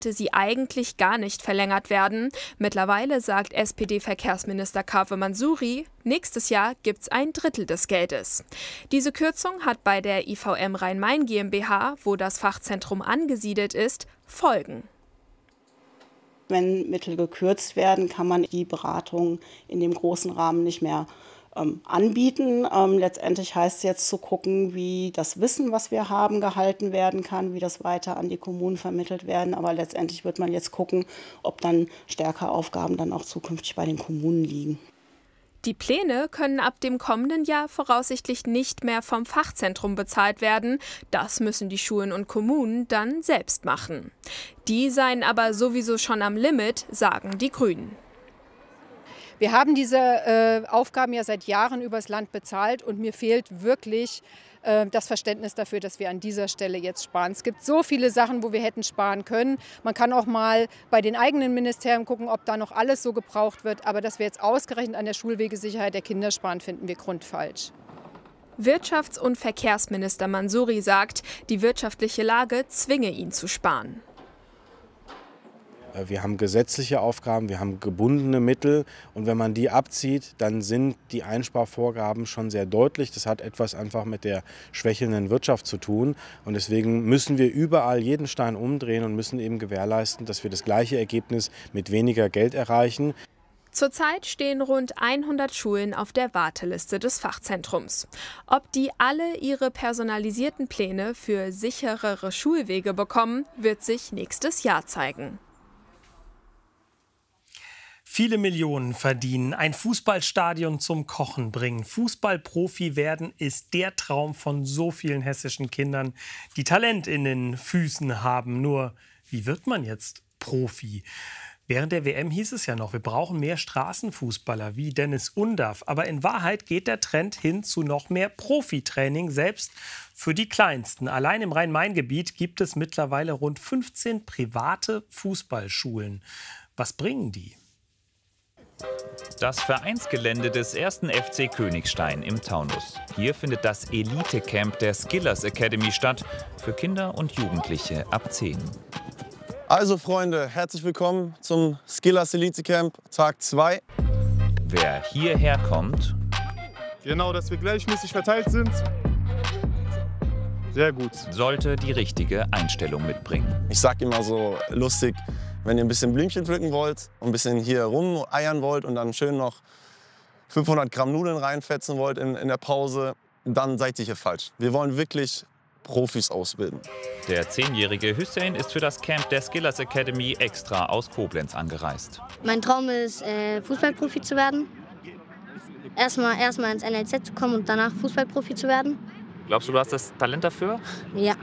sie eigentlich gar nicht verlängert werden. Mittlerweile sagt SPD-Verkehrsminister Kaveh Mansuri, nächstes Jahr gibt's ein Drittel des Geldes. Diese Kürzung hat bei der IVM Rhein-Main GmbH, wo das Fachzentrum angesiedelt ist, Folgen. Wenn Mittel gekürzt werden, kann man die Beratung in dem großen Rahmen nicht mehr anbieten. Letztendlich heißt es jetzt zu gucken, wie das Wissen, was wir haben, gehalten werden kann, wie das weiter an die Kommunen vermittelt werden. Aber letztendlich wird man jetzt gucken, ob dann stärker Aufgaben dann auch zukünftig bei den Kommunen liegen. Die Pläne können ab dem kommenden Jahr voraussichtlich nicht mehr vom Fachzentrum bezahlt werden. Das müssen die Schulen und Kommunen dann selbst machen. Die seien aber sowieso schon am Limit, sagen die Grünen. Wir haben diese Aufgaben ja seit Jahren übers Land bezahlt und mir fehlt wirklich das Verständnis dafür, dass wir an dieser Stelle jetzt sparen. Es gibt so viele Sachen, wo wir hätten sparen können. Man kann auch mal bei den eigenen Ministerien gucken, ob da noch alles so gebraucht wird. Aber dass wir jetzt ausgerechnet an der Schulwegesicherheit der Kinder sparen, finden wir grundfalsch. Wirtschafts- und Verkehrsminister Mansuri sagt, die wirtschaftliche Lage zwinge ihn zu sparen. Wir haben gesetzliche Aufgaben, wir haben gebundene Mittel und wenn man die abzieht, dann sind die Einsparvorgaben schon sehr deutlich. Das hat etwas einfach mit der schwächelnden Wirtschaft zu tun und deswegen müssen wir überall jeden Stein umdrehen und müssen eben gewährleisten, dass wir das gleiche Ergebnis mit weniger Geld erreichen. Zurzeit stehen rund 100 Schulen auf der Warteliste des Fachzentrums. Ob die alle ihre personalisierten Pläne für sicherere Schulwege bekommen, wird sich nächstes Jahr zeigen. Viele Millionen verdienen, ein Fußballstadion zum Kochen bringen. Fußballprofi werden ist der Traum von so vielen hessischen Kindern, die Talent in den Füßen haben. Nur, wie wird man jetzt Profi? Während der WM hieß es ja noch, wir brauchen mehr Straßenfußballer wie Dennis Undaff. Aber in Wahrheit geht der Trend hin zu noch mehr Profitraining, selbst für die Kleinsten. Allein im Rhein-Main-Gebiet gibt es mittlerweile rund 15 private Fußballschulen. Was bringen die? Das Vereinsgelände des 1. FC Königstein im Taunus. Hier findet das Elite-Camp der Skillers Academy statt, für Kinder und Jugendliche ab 10. Also Freunde, herzlich willkommen zum Skillers Elite Camp Tag 2. Wer hierher kommt, genau, dass wir gleichmäßig verteilt sind. Sehr gut. Sollte die richtige Einstellung mitbringen. Ich sag immer so lustig, wenn ihr ein bisschen Blümchen pflücken wollt und ein bisschen hier rumeiern wollt und dann schön noch 500 Gramm Nudeln reinfetzen wollt in der Pause, dann seid ihr hier falsch. Wir wollen wirklich Profis ausbilden. Der 10-jährige Hussein ist für das Camp der Skillers Academy extra aus Koblenz angereist. Mein Traum ist, Fußballprofi zu werden. Erstmal ins NLZ zu kommen und danach Fußballprofi zu werden. Glaubst du, du hast das Talent dafür? Ja.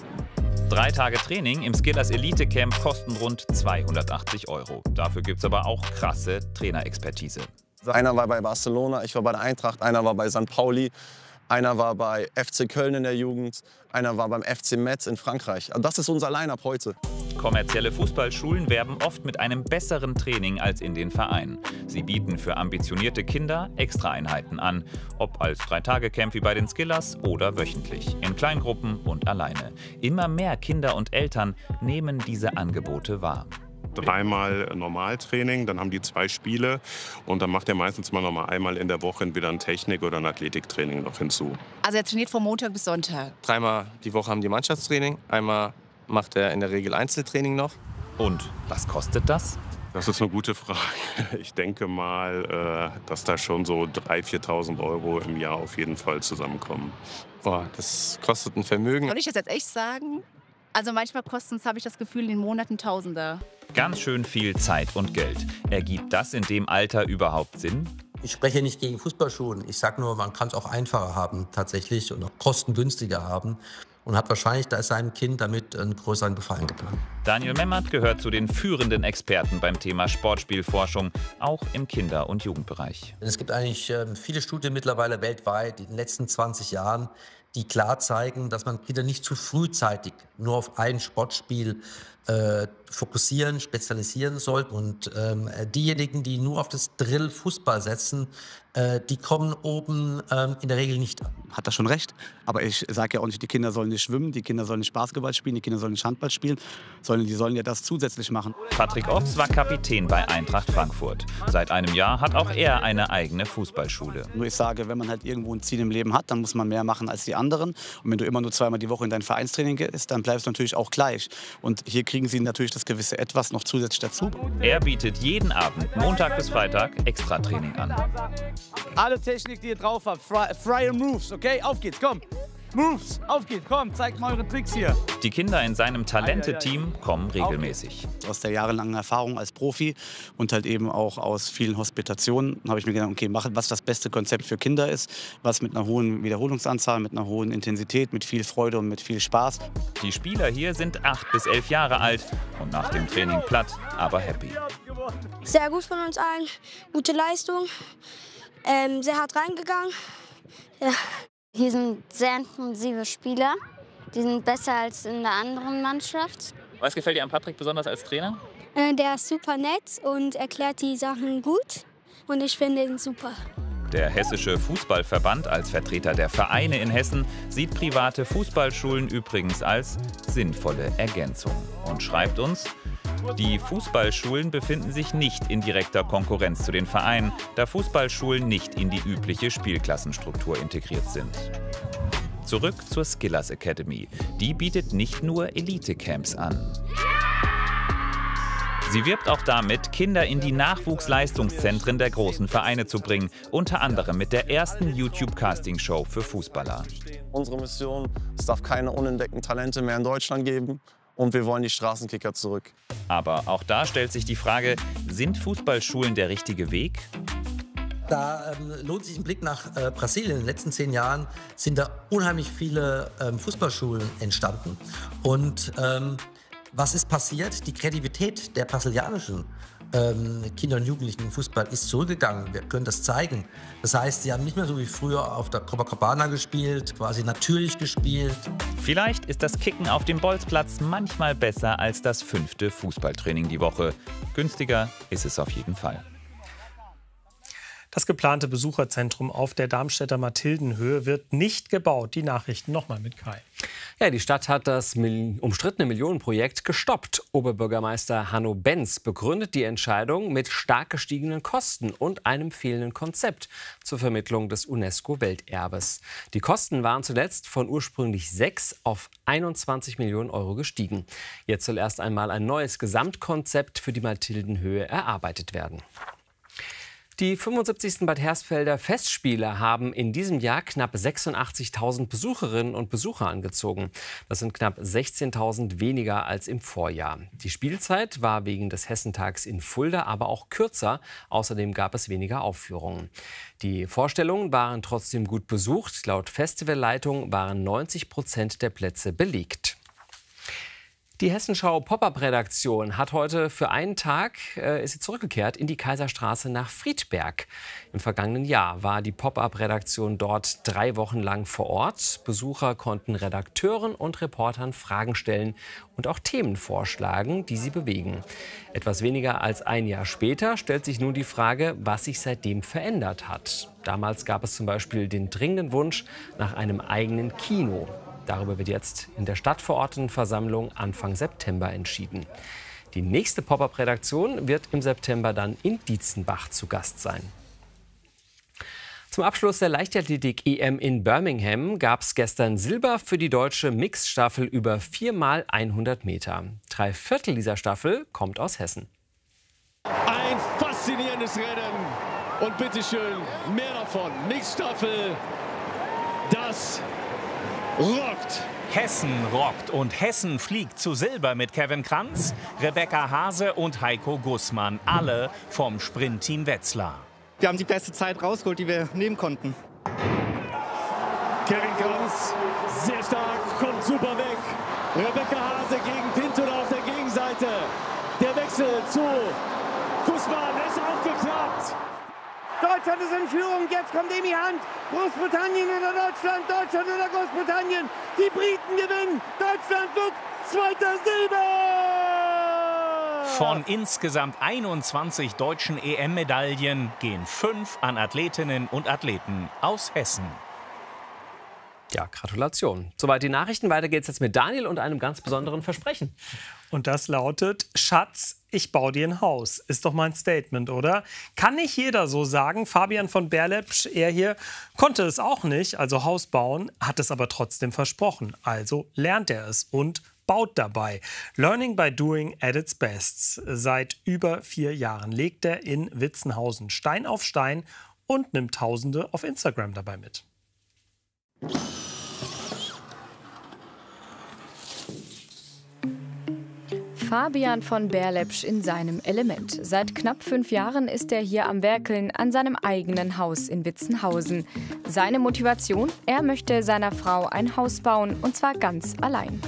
3 Tage Training im Skillers Elite Camp kosten rund 280 €. Dafür gibt es aber auch krasse Trainerexpertise. Einer war bei Barcelona, ich war bei der Eintracht, einer war bei St. Pauli, einer war bei FC Köln in der Jugend, einer war beim FC Metz in Frankreich. Also das ist unser Line-Up heute. Kommerzielle Fußballschulen werben oft mit einem besseren Training als in den Vereinen. Sie bieten für ambitionierte Kinder Extraeinheiten an, ob als 3-Tage-Camp wie bei den Skillers oder wöchentlich, in Kleingruppen und alleine. Immer mehr Kinder und Eltern nehmen diese Angebote wahr. 3-mal Normaltraining, dann haben die 2 Spiele und dann macht er meistens mal noch mal einmal in der Woche entweder ein Technik- oder ein Athletiktraining noch hinzu. Also er trainiert von Montag bis Sonntag. 3-mal die Woche haben die Mannschaftstraining, einmal macht er in der Regel Einzeltraining noch. Und was kostet das? Das ist eine gute Frage. Ich denke mal, dass da schon so 3.000, 4.000 € im Jahr auf jeden Fall zusammenkommen. Boah, das kostet ein Vermögen. Soll ich das jetzt echt sagen? Also manchmal kosten es, habe ich das Gefühl, in den Monaten Tausender. Ganz schön viel Zeit und Geld. Ergibt das in dem Alter überhaupt Sinn? Ich spreche nicht gegen Fußballschulen. Ich sage nur, man kann es auch einfacher haben tatsächlich und auch kostengünstiger haben. Und hat wahrscheinlich da seinem Kind damit einen größeren Gefallen getan. Daniel Memmert gehört zu den führenden Experten beim Thema Sportspielforschung, auch im Kinder- und Jugendbereich. Es gibt eigentlich viele Studien mittlerweile weltweit in den letzten 20 Jahren, die klar zeigen, dass man Kinder nicht zu frühzeitig nur auf ein Sportspiel fokussieren, spezialisieren sollten. Und diejenigen, die nur auf das Drill-Fußball setzen, die kommen oben in der Regel nicht an. Hat er schon recht, aber ich sage ja auch nicht, die Kinder sollen nicht schwimmen, die Kinder sollen nicht Basketball spielen, die Kinder sollen nicht Handball spielen, sondern die sollen ja das zusätzlich machen. Patrick Ochs war Kapitän bei Eintracht Frankfurt. Seit einem Jahr hat auch er eine eigene Fußballschule. Nur ich sage, wenn man halt irgendwo ein Ziel im Leben hat, dann muss man mehr machen als die anderen. Und wenn du immer nur zweimal die Woche in dein Vereinstraining gehst, dann bleibst du natürlich auch gleich. Und hier kriegen sie natürlich das gewisse Etwas noch zusätzlich dazu. Er bietet jeden Abend, Montag bis Freitag, Extratraining an. Alle Technik, die ihr drauf habt, freie Moves, okay? Auf geht's, komm. Moves, auf geht's, komm, zeigt mal eure Tricks hier. Die Kinder in seinem Talente-Team kommen regelmäßig. Aus der jahrelangen Erfahrung als Profi und halt eben auch aus vielen Hospitationen habe ich mir gedacht, okay, machen, was das beste Konzept für Kinder ist, was mit einer hohen Wiederholungsanzahl, mit einer hohen Intensität, mit viel Freude und mit viel Spaß. Die Spieler hier sind 8 bis 11 Jahre alt und nach dem Training platt, aber happy. Sehr gut von uns allen, gute Leistung, sehr hart reingegangen. Ja. Hier sind sehr intensive Spieler, die sind besser als in der anderen Mannschaft. Was gefällt dir an Patrick besonders als Trainer? Der ist super nett und erklärt die Sachen gut und ich finde ihn super. Der Hessische Fußballverband als Vertreter der Vereine in Hessen sieht private Fußballschulen übrigens als sinnvolle Ergänzung und schreibt uns: Die Fußballschulen befinden sich nicht in direkter Konkurrenz zu den Vereinen, da Fußballschulen nicht in die übliche Spielklassenstruktur integriert sind. Zurück zur Skillers Academy. Die bietet nicht nur Elite-Camps an. Sie wirbt auch damit, Kinder in die Nachwuchsleistungszentren der großen Vereine zu bringen, unter anderem mit der ersten YouTube-Casting-Show für Fußballer. Unsere Mission: Es darf keine unentdeckten Talente mehr in Deutschland geben. Und wir wollen die Straßenkicker zurück. Aber auch da stellt sich die Frage, sind Fußballschulen der richtige Weg? Da lohnt sich ein Blick nach Brasilien. In den letzten 10 Jahren sind da unheimlich viele Fußballschulen entstanden. Und was ist passiert? Die Kreativität der brasilianischen Kinder und Jugendlichen im Fußball ist zurückgegangen. Wir können das zeigen. Das heißt, sie haben nicht mehr so wie früher auf der Copacabana gespielt, quasi natürlich gespielt. Vielleicht ist das Kicken auf dem Bolzplatz manchmal besser als das 5. Fußballtraining die Woche. Günstiger ist es auf jeden Fall. Das geplante Besucherzentrum auf der Darmstädter Mathildenhöhe wird nicht gebaut. Die Nachrichten nochmal mit Kai. Ja, die Stadt hat das umstrittene Millionenprojekt gestoppt. Oberbürgermeister Hanno Benz begründet die Entscheidung mit stark gestiegenen Kosten und einem fehlenden Konzept zur Vermittlung des UNESCO-Welterbes. Die Kosten waren zuletzt von ursprünglich 6 auf 21 Millionen Euro gestiegen. Jetzt soll erst einmal ein neues Gesamtkonzept für die Mathildenhöhe erarbeitet werden. Die 75. Bad Hersfelder Festspiele haben in diesem Jahr knapp 86.000 Besucherinnen und Besucher angezogen. Das sind knapp 16.000 weniger als im Vorjahr. Die Spielzeit war wegen des Hessentags in Fulda aber auch kürzer. Außerdem gab es weniger Aufführungen. Die Vorstellungen waren trotzdem gut besucht. Laut Festivalleitung waren 90% der Plätze belegt. Die Hessenschau Pop-up-Redaktion hat heute für einen Tag ist sie zurückgekehrt in die Kaiserstraße nach Friedberg. Im vergangenen Jahr war die Pop-up-Redaktion dort 3 Wochen lang vor Ort. Besucher konnten Redakteuren und Reportern Fragen stellen und auch Themen vorschlagen, die sie bewegen. Etwas weniger als ein Jahr später stellt sich nun die Frage, was sich seitdem verändert hat. Damals gab es zum Beispiel den dringenden Wunsch nach einem eigenen Kino. Darüber wird jetzt in der Stadtverordnetenversammlung Anfang September entschieden. Die nächste Pop-up-Redaktion wird im September dann in Dietzenbach zu Gast sein. Zum Abschluss der Leichtathletik-EM in Birmingham gab es gestern Silber für die deutsche Mixstaffel über 4x100 Meter. 3/4 dieser Staffel kommt aus Hessen. Ein faszinierendes Rennen und bitteschön mehr davon. Mixstaffel, das rockt. Hessen rockt und Hessen fliegt zu Silber mit Kevin Kranz, Rebecca Hase und Heiko Gussmann, alle vom Sprintteam Wetzlar. Wir haben die beste Zeit rausgeholt, die wir nehmen konnten. Kevin Kranz, sehr stark, kommt super weg. Rebecca Hase gegen Pinto auf der Gegenseite. Der Wechsel zu Gussmann, ist auch geklappt. Deutschland ist in Führung, jetzt kommt Emi Hand. Großbritannien oder Deutschland, Deutschland oder Großbritannien. Die Briten gewinnen, Deutschland wird zweiter Silber! Von insgesamt 21 deutschen EM-Medaillen gehen 5 an Athletinnen und Athleten aus Hessen. Ja, Gratulation. Soweit die Nachrichten. Weiter geht's jetzt mit Daniel und einem ganz besonderen Versprechen. Und das lautet: Schatz, ich baue dir ein Haus. Ist doch mal ein Statement, oder? Kann nicht jeder so sagen. Fabian von Berlepsch, er hier, konnte es auch nicht, also Haus bauen, hat es aber trotzdem versprochen. Also lernt er es und baut dabei. Learning by doing at its best. Seit über 4 Jahren legt er in Witzenhausen Stein auf Stein und nimmt Tausende auf Instagram dabei mit. Fabian von Berlepsch in seinem Element. Seit knapp 5 Jahren ist er hier am Werkeln an seinem eigenen Haus in Witzenhausen. Seine Motivation? Er möchte seiner Frau ein Haus bauen, und zwar ganz allein.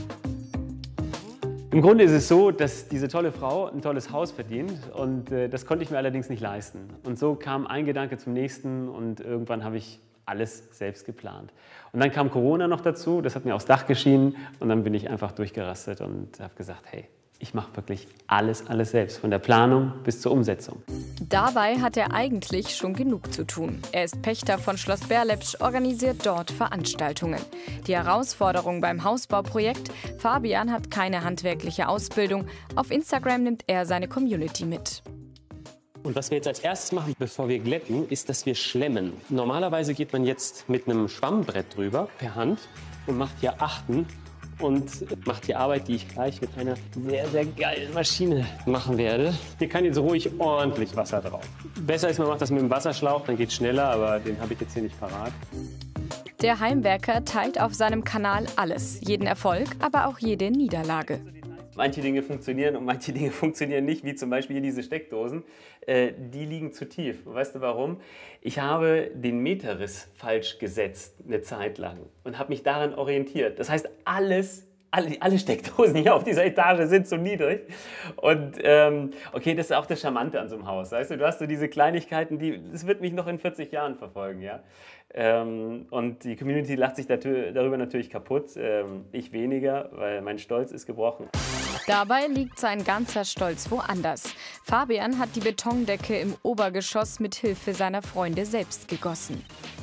Im Grunde ist es so, dass diese tolle Frau ein tolles Haus verdient, und das konnte ich mir allerdings nicht leisten. Und so kam ein Gedanke zum nächsten, und irgendwann habe ich alles selbst geplant. Und dann kam Corona noch dazu, das hat mir aufs Dach geschienen, und dann bin ich einfach durchgerastet und habe gesagt, hey, ich mache wirklich alles selbst, von der Planung bis zur Umsetzung. Dabei hat er eigentlich schon genug zu tun. Er ist Pächter von Schloss Berlepsch, organisiert dort Veranstaltungen. Die Herausforderung beim Hausbauprojekt: Fabian hat keine handwerkliche Ausbildung. Auf Instagram nimmt er seine Community mit. Und was wir jetzt als erstes machen, bevor wir glätten, ist, dass wir schlemmen. Normalerweise geht man jetzt mit einem Schwammbrett drüber, per Hand, und macht hier Achten und macht die Arbeit, die ich gleich mit einer sehr geilen Maschine machen werde. Hier kann jetzt ruhig ordentlich Wasser drauf. Besser ist, man macht das mit dem Wasserschlauch, dann geht es schneller, aber den habe ich jetzt hier nicht parat. Der Heimwerker teilt auf seinem Kanal alles. Jeden Erfolg, aber auch jede Niederlage. Manche Dinge funktionieren und manche Dinge funktionieren nicht, wie zum Beispiel hier diese Steckdosen. Die liegen zu tief. Weißt du warum? Ich habe den Meterriss falsch gesetzt eine Zeit lang und habe mich daran orientiert. Das heißt, alle Steckdosen hier auf dieser Etage sind so niedrig. Und okay, das ist auch das Charmante an so einem Haus. Weißt du hast so diese Kleinigkeiten, das wird mich noch in 40 Jahren verfolgen. Ja? Und die Community lacht sich darüber natürlich kaputt. Ich weniger, weil mein Stolz ist gebrochen. Dabei liegt sein ganzer Stolz woanders. Fabian hat die Betondecke im Obergeschoss mit Hilfe seiner Freunde selbst gegossen.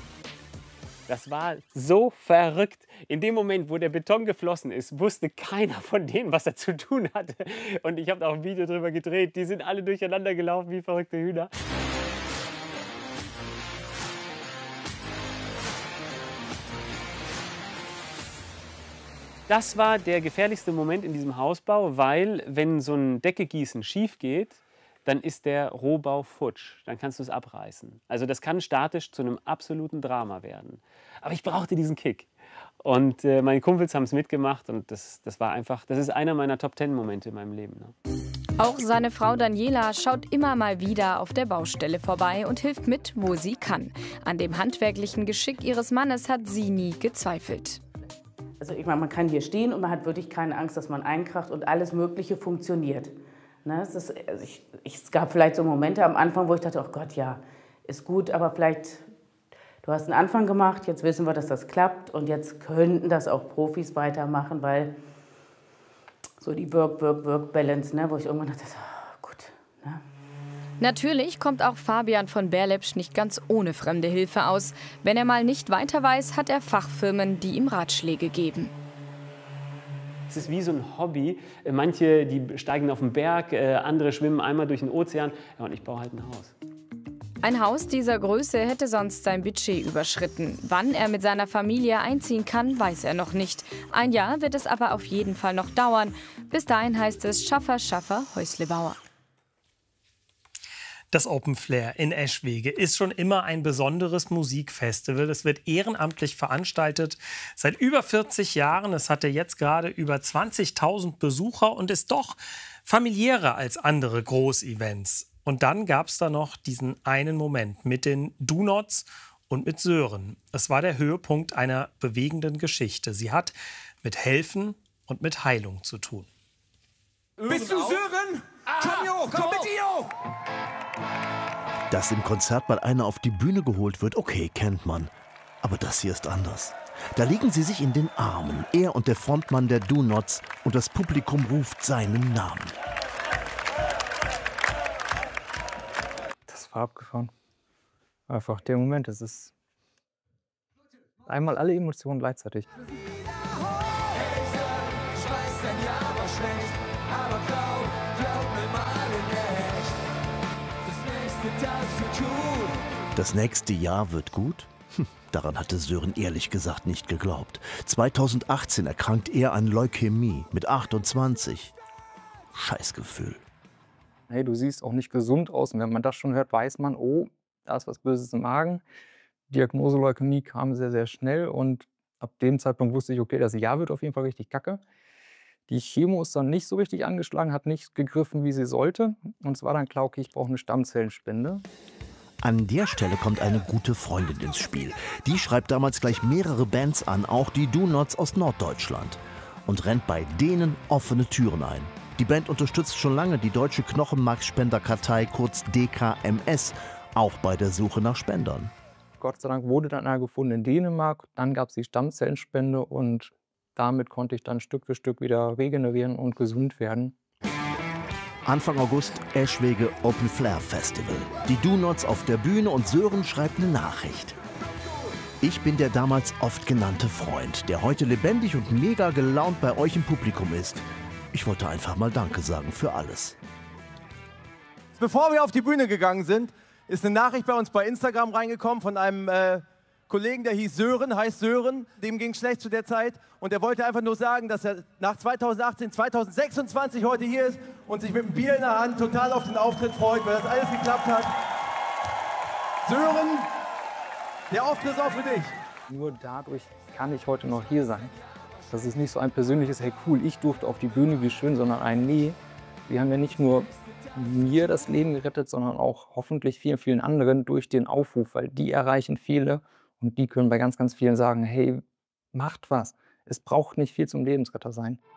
Das war so verrückt. In dem Moment, wo der Beton geflossen ist, wusste keiner von denen, was er zu tun hatte. Und ich habe auch ein Video darüber gedreht. Die sind alle durcheinander gelaufen wie verrückte Hühner. Das war der gefährlichste Moment in diesem Hausbau, weil wenn so ein Deckegießen schief geht, dann ist der Rohbau futsch. Dann kannst du es abreißen. Also das kann statisch zu einem absoluten Drama werden. Aber ich brauchte diesen Kick. Und meine Kumpels haben es mitgemacht, und das ist einer meiner Top-10-Momente in meinem Leben. Ne? Auch seine Frau Daniela schaut immer mal wieder auf der Baustelle vorbei und hilft mit, wo sie kann. An dem handwerklichen Geschick ihres Mannes hat sie nie gezweifelt. Also ich meine, man kann hier stehen und man hat wirklich keine Angst, dass man einkracht und alles Mögliche funktioniert. Ne, es gab vielleicht so Momente am Anfang, wo ich dachte, oh Gott, ja, ist gut, aber vielleicht, du hast einen Anfang gemacht, jetzt wissen wir, dass das klappt, und jetzt könnten das auch Profis weitermachen, weil so die Work-Balance, ne, wo ich irgendwann dachte, oh, gut. Ne? Natürlich kommt auch Fabian von Berlepsch nicht ganz ohne fremde Hilfe aus. Wenn er mal nicht weiter weiß, hat er Fachfirmen, die ihm Ratschläge geben. Es ist wie so ein Hobby. Manche, die steigen auf den Berg, andere schwimmen einmal durch den Ozean. Ja, und ich baue halt ein Haus. Ein Haus dieser Größe hätte sonst sein Budget überschritten. Wann er mit seiner Familie einziehen kann, weiß er noch nicht. Ein Jahr wird es aber auf jeden Fall noch dauern. Bis dahin heißt es Schaffer, Häuslebauer. Das Open Flair in Eschwege ist schon immer ein besonderes Musikfestival. Es wird ehrenamtlich veranstaltet seit über 40 Jahren. Es hatte jetzt gerade über 20.000 Besucher und ist doch familiärer als andere Großevents. Und dann gab es da noch diesen einen Moment mit den Do-Nots und mit Sören. Es war der Höhepunkt einer bewegenden Geschichte. Sie hat mit Helfen und mit Heilung zu tun. Bist du Sören? Komm mit dir! Dass im Konzert mal einer auf die Bühne geholt wird, okay, kennt man. Aber das hier ist anders. Da liegen sie sich in den Armen, er und der Frontmann der Do-Nots, und das Publikum ruft seinen Namen. einfach abgefahren. Einfach der Moment, es ist einmal alle Emotionen gleichzeitig. Das nächste Jahr wird gut? Daran hatte Sören ehrlich gesagt nicht geglaubt. 2018 erkrankt er an Leukämie mit 28. Scheißgefühl. Hey, du siehst auch nicht gesund aus. Und wenn man das schon hört, weiß man, oh, da ist was Böses im Magen. Die Diagnose Leukämie kam sehr, sehr schnell. Und ab dem Zeitpunkt wusste ich, okay, das Jahr wird auf jeden Fall richtig kacke. Die Chemo ist dann nicht so richtig angeschlagen, hat nicht gegriffen, wie sie sollte. Und es war dann klar, okay, ich brauche eine Stammzellenspende. An der Stelle kommt eine gute Freundin ins Spiel. Die schreibt damals gleich mehrere Bands an, auch die Do-Nots aus Norddeutschland. Und rennt bei denen offene Türen ein. Die Band unterstützt schon lange die Deutsche Knochenmarkspenderkartei, kurz DKMS, auch bei der Suche nach Spendern. Gott sei Dank wurde dann einer gefunden in Dänemark. Dann gab es die Stammzellenspende und damit konnte ich dann Stück für Stück wieder regenerieren und gesund werden. Anfang August Eschwege Open Flair Festival. Die Do-Nots auf der Bühne und Sören schreibt eine Nachricht. Ich bin der damals oft genannte Freund, der heute lebendig und mega gelaunt bei euch im Publikum ist. Ich wollte einfach mal Danke sagen für alles. Bevor wir auf die Bühne gegangen sind, ist eine Nachricht bei uns bei Instagram reingekommen von einem Kollegen, der heißt Sören, dem ging es schlecht zu der Zeit und er wollte einfach nur sagen, dass er nach 2018, 2026 heute hier ist und sich mit einem Bier in der Hand total auf den Auftritt freut, weil das alles geklappt hat. Sören, der Auftritt ist auch für dich. Nur dadurch kann ich heute noch hier sein. Das ist nicht so ein persönliches, hey cool, ich durfte auf die Bühne, wie schön, sondern ein nee. Wir haben ja nicht nur mir das Leben gerettet, sondern auch hoffentlich vielen, vielen anderen durch den Aufruf, weil die erreichen viele. Und die können bei ganz, ganz vielen sagen, hey, macht was. Es braucht nicht viel zum Lebensretter sein.